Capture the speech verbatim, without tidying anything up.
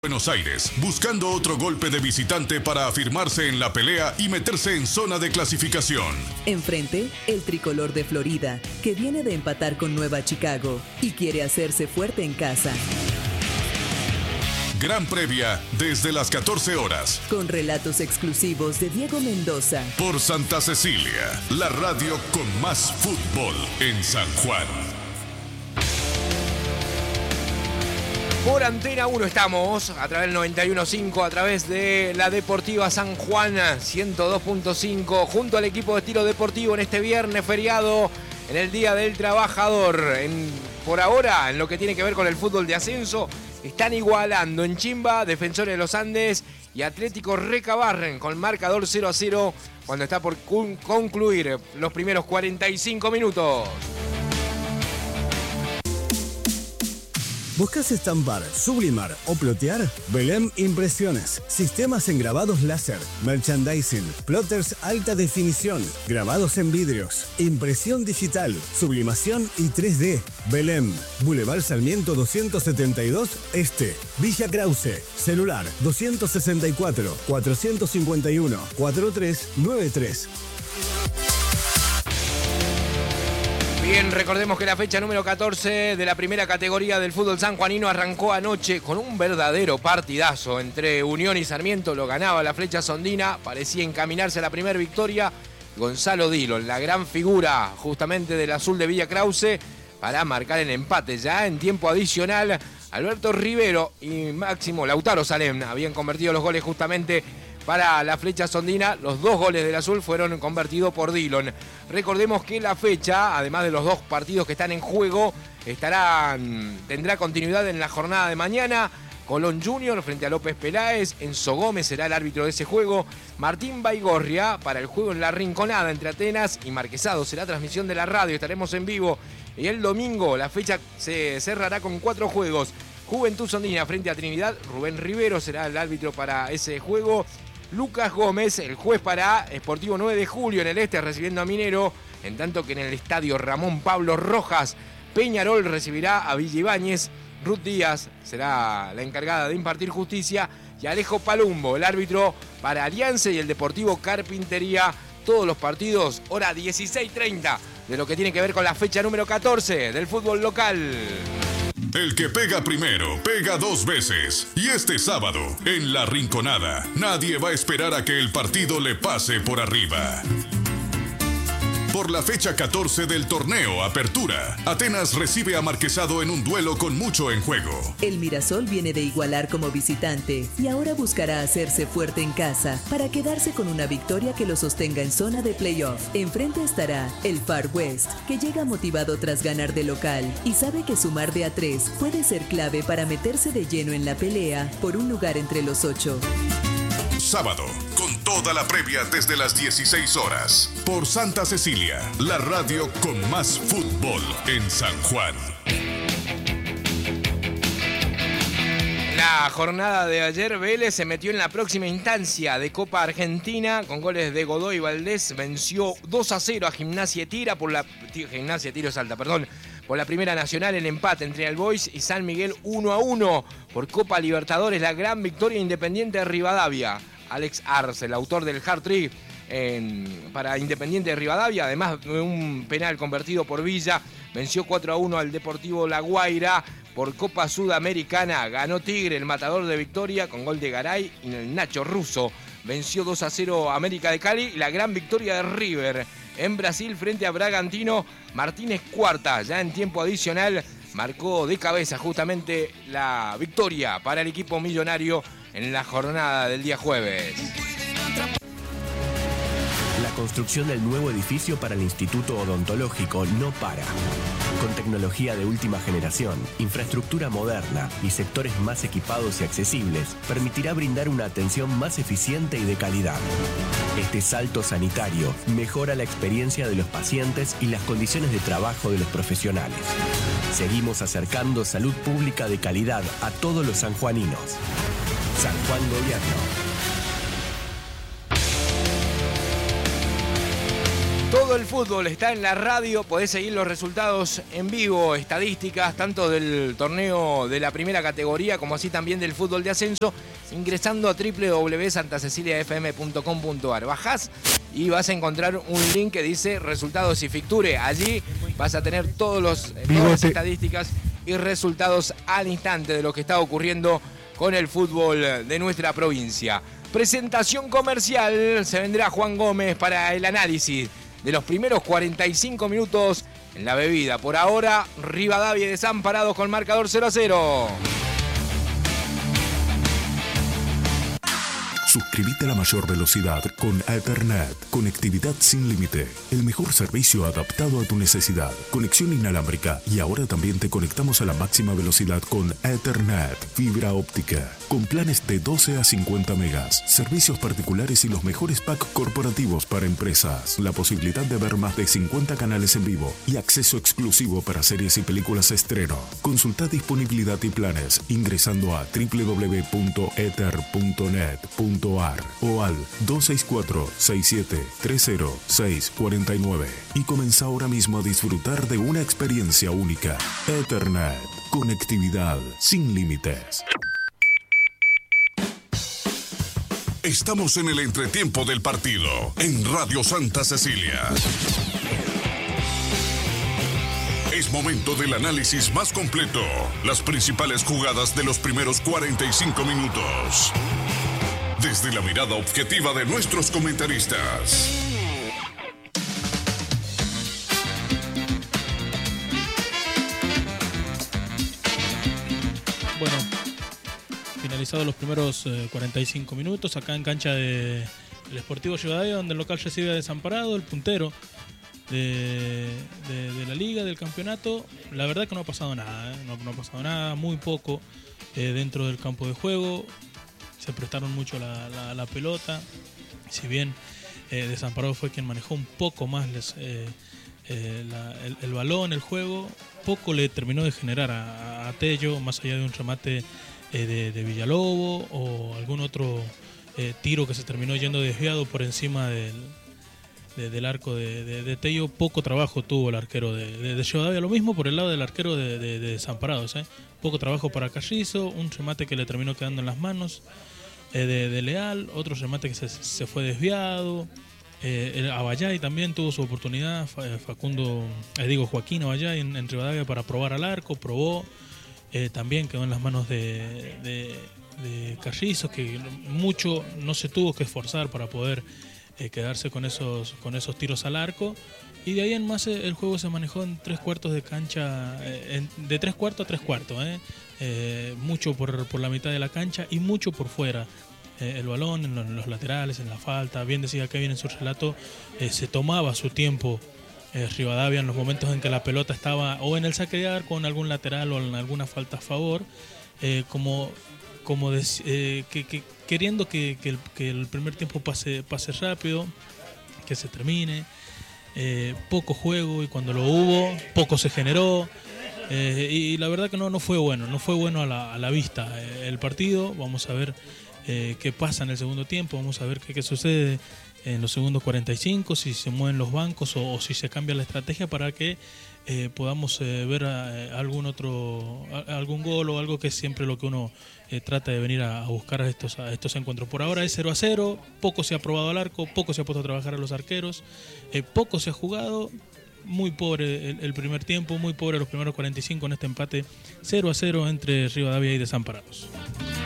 Buenos Aires, buscando otro golpe de visitante para afirmarse en la pelea y meterse en zona de clasificación. Enfrente, el tricolor de Florida, que viene de empatar con Nueva Chicago y quiere hacerse fuerte en casa. Gran previa desde las catorce horas. Con relatos exclusivos de Diego Mendoza. Por Santa Cecilia, la radio con más fútbol en San Juan. Por Antena uno estamos, a través del noventa y uno punto cinco, a través de la Deportiva San Juan ciento dos punto cinco, junto al equipo de estilo deportivo en este viernes feriado, en el Día del Trabajador. En, por ahora, en lo que tiene que ver con el fútbol de ascenso, están igualando en Chimba, Defensores de los Andes y Atlético Recabarren con marcador cero a cero cuando está por concluir los primeros cuarenta y cinco minutos. ¿Buscas estampar, sublimar o plotear? Belém Impresiones. Sistemas en grabados láser, merchandising, plotters alta definición, grabados en vidrios, impresión digital, sublimación y tres D. Belém, Boulevard Sarmiento doscientos setenta y dos Este, Villa Krause. Celular doscientos sesenta y cuatro, cuatrocientos cincuenta y uno, cuarenta y tres noventa y tres. Bien, recordemos que la fecha número catorce de la primera categoría del fútbol sanjuanino arrancó anoche con un verdadero partidazo entre Unión y Sarmiento. Lo ganaba la Flecha Sondina, parecía encaminarse a la primera victoria. Gonzalo Dillon, la gran figura justamente del azul de Villa Krause, para marcar el empate. Ya en tiempo adicional, Alberto Rivero y Máximo Lautaro Salem habían convertido los goles justamente para la Flecha Sondina. Los dos goles del azul fueron convertidos por Dillon. Recordemos que la fecha, además de los dos partidos que están en juego, estarán, tendrá continuidad en la jornada de mañana. Colón Junior frente a López Peláez. Enzo Gómez será el árbitro de ese juego. Martín Baigorria para el juego en la Rinconada entre Atenas y Marquesado. Será transmisión de la radio, estaremos en vivo. Y el domingo la fecha se cerrará con cuatro juegos. Juventud Sondina frente a Trinidad. Rubén Rivero será el árbitro para ese juego. Lucas Gómez, el juez para Sportivo nueve de julio en el este, recibiendo a Minero, en tanto que en el estadio Ramón Pablo Rojas, Peñarol recibirá a Villa Ibáñez. Ruth Díaz será la encargada de impartir justicia y Alejo Palumbo, el árbitro para Alianza y el Deportivo Carpintería. Todos los partidos, hora dieciséis treinta, de lo que tiene que ver con la fecha número catorce del fútbol local. El que pega primero, pega dos veces. Y este sábado, en La Rinconada, nadie va a esperar a que el partido le pase por arriba. Por la fecha catorce del torneo Apertura, Atenas recibe a Marquesado en un duelo con mucho en juego. El Mirasol viene de igualar como visitante y ahora buscará hacerse fuerte en casa para quedarse con una victoria que lo sostenga en zona de playoff. Enfrente estará el Far West, que llega motivado tras ganar de local y sabe que sumar de a tres puede ser clave para meterse de lleno en la pelea por un lugar entre los ocho. Sábado, con toda la previa desde las dieciséis horas. Por Santa Cecilia, la radio con más fútbol en San Juan. La jornada de ayer, Vélez se metió en la próxima instancia de Copa Argentina con goles de Godoy Valdés. Venció dos a cero a Gimnasia Tira por la Gimnasia Tiro Salta, perdón, por la Primera Nacional en empate entre All Boys y San Miguel uno a uno. Por Copa Libertadores, la gran victoria Independiente de Rivadavia. Alex Arce, el autor del hat-trick para Independiente de Rivadavia, además de un penal convertido por Villa, venció cuatro a uno al Deportivo La Guaira. Por Copa Sudamericana ganó Tigre, el matador de Victoria, con gol de Garay y el Nacho Russo. Venció dos a cero América de Cali y la gran victoria de River en Brasil frente a Bragantino. Martínez Cuarta, ya en tiempo adicional, marcó de cabeza justamente la victoria para el equipo millonario en la jornada del día jueves. La construcción del nuevo edificio para el Instituto Odontológico no para. Con tecnología de última generación, infraestructura moderna y sectores más equipados y accesibles, permitirá brindar una atención más eficiente y de calidad. Este salto sanitario mejora la experiencia de los pacientes y las condiciones de trabajo de los profesionales. Seguimos acercando salud pública de calidad a todos los sanjuaninos. San Juan Gobierno. Todo el fútbol está en la radio, podés seguir los resultados en vivo, estadísticas, tanto del torneo de la primera categoría como así también del fútbol de ascenso, ingresando a doble u doble u doble u punto santa cecilia f m punto com punto a r. Bajás y vas a encontrar un link que dice resultados y Ficture. Allí vas a tener todos los, todas las estadísticas y resultados al instante de lo que está ocurriendo con el fútbol de nuestra provincia. Presentación comercial, se vendrá Juan Gómez para el análisis de los primeros cuarenta y cinco minutos en la bebida. Por ahora, Rivadavia y Desamparados con marcador cero a cero. Suscríbete a la mayor velocidad con Ethernet. Conectividad sin límite. El mejor servicio adaptado a tu necesidad. Conexión inalámbrica. Y ahora también te conectamos a la máxima velocidad con Ethernet. Fibra óptica. Con planes de doce a cincuenta megas. Servicios particulares y los mejores packs corporativos para empresas. La posibilidad de ver más de cincuenta canales en vivo. Y acceso exclusivo para series y películas estreno. Consulta disponibilidad y planes ingresando a doble u doble u doble u punto ether punto net punto a r o al dos seis cuatro, seis siete tres cero, seis cuatro nueve y comienza ahora mismo a disfrutar de una experiencia única. Ethernet, conectividad sin límites. Estamos en el entretiempo del partido en Radio Santa Cecilia. Es momento del análisis más completo, las principales jugadas de los primeros cuarenta y cinco minutos. Desde la mirada objetiva de nuestros comentaristas. Bueno, finalizados los primeros eh, cuarenta y cinco minutos, acá en cancha del de Sportivo Rivadavia, donde el local recibe a Desamparado, el puntero de, de, de la liga, del campeonato. La verdad que no ha pasado nada, ¿eh? no, no ha pasado nada, muy poco eh, dentro del campo de juego. Se prestaron mucho la, la, la pelota, si bien eh, Desamparado fue quien manejó un poco más les, eh, eh, la, el, el balón, el juego, poco le terminó de generar a, a Tello, más allá de un remate eh, de, de Villalobo o algún otro eh, tiro que se terminó yendo desviado por encima del, de, del arco de, de, de Tello. Poco trabajo tuvo el arquero de, de, de Rivadavia, lo mismo por el lado del arquero de, de, de Desamparados, ¿eh? Poco trabajo para Carrizo, un remate que le terminó quedando en las manos eh, de, de Leal, otro remate que se, se fue desviado. Eh, Abayay también tuvo su oportunidad, Facundo, eh, digo Joaquín Abayay en, en Rivadavia para probar al arco, probó, eh, también quedó en las manos de, de, de Carrizo, que mucho no se tuvo que esforzar para poder eh, quedarse con esos, con esos tiros al arco. Y de ahí en más el juego se manejó en tres cuartos de cancha, eh, en, de tres cuartos a tres cuartos, eh, eh, mucho por, por la mitad de la cancha y mucho por fuera. Eh, el balón, en los, en los laterales, en la falta, bien decía Kevin en su relato, eh, se tomaba su tiempo eh, Rivadavia en los momentos en que la pelota estaba o en el saque de arco, en algún lateral o en alguna falta a favor, eh, como, como de, eh, que, que, queriendo que, que, el, que el primer tiempo pase, pase rápido, que se termine. Eh, poco juego y cuando lo hubo, poco se generó eh, y la verdad que no, no fue bueno, no fue bueno a la, a la vista eh, el partido. Vamos a ver eh, qué pasa en el segundo tiempo, vamos a ver qué, qué sucede en los segundos cuarenta y cinco, si se mueven los bancos o, o si se cambia la estrategia para que eh, podamos eh, ver a, a algún otro, a, algún gol o algo que es siempre lo que uno eh, trata de venir a, a buscar a estos, a estos encuentros. Por ahora es cero a cero, poco se ha probado al arco, poco se ha puesto a trabajar a los arqueros, eh, poco se ha jugado, muy pobre el, el primer tiempo, muy pobre los primeros cuarenta y cinco en este empate cero a cero entre Rivadavia y Desamparados.